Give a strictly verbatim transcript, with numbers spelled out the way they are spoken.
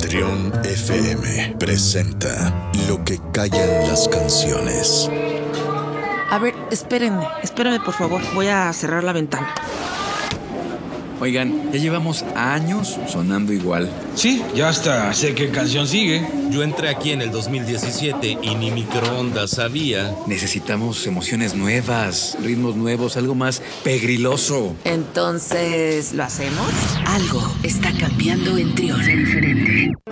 Trión F M presenta Lo que callan las canciones. A ver, espérenme, espérenme por favor, voy a cerrar la ventana. Oigan, ya llevamos años sonando igual. Sí, ya hasta sé qué canción sigue. Yo entré aquí en el dos mil diecisiete y ni microondas había. Necesitamos emociones nuevas, ritmos nuevos, algo más pegriloso. Entonces, ¿lo hacemos? Algo está cambiando en Trión. Diferente.